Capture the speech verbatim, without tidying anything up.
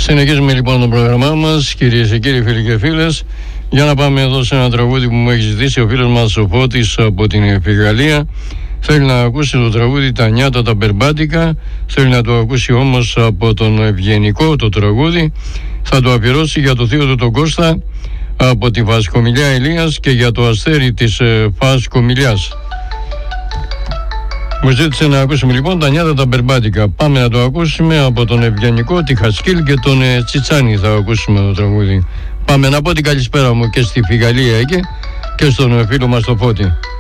Συνεχίζουμε λοιπόν το πρόγραμμά μας, κυρίες και κύριοι, φίλοι και φίλες, για να πάμε εδώ σε ένα τραγούδι που μου έχει ζητήσει ο φίλος μας ο Φώτης από την Γαλλία. Θέλει να ακούσει το τραγούδι «Τα νιάτα τα περπάτικα», θέλει να το ακούσει όμως από τον Ευγενικό το τραγούδι. Θα το αφιερώσει για το θείο του τον Κώστα από τη Βασκομιλιά Ηλίας και για το αστέρι της Βασκομιλιάς. Μου ζήτησε να ακούσουμε λοιπόν «Τα νιάτα τα περπάτικα». Πάμε να το ακούσουμε από τον Ευγενικό, τη Χασκίλ και τον ε, Τσιτσάνη θα ακούσουμε το τραγούδι. Πάμε να πω την καλησπέρα μου και στη Φιγαλία εκεί και στον φίλο μας το Φώτη.